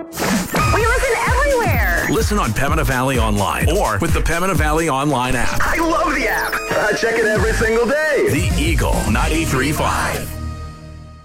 We listen everywhere. Listen on Pembina Valley Online or with the Pembina Valley Online app. I love the app. I check it every single day. The Eagle 93.5.